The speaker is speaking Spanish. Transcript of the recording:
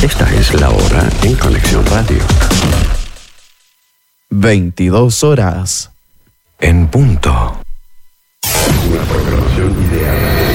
Esta es la hora en Conexión Radio. 22 horas. En punto.